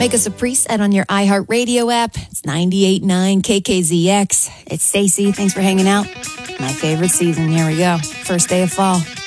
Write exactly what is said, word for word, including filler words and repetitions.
Make us a preset on your iHeartRadio app. It's ninety-eight point nine K K Z X. It's Stacey. Thanks for hanging out. My favorite season. Here we go. First day of fall.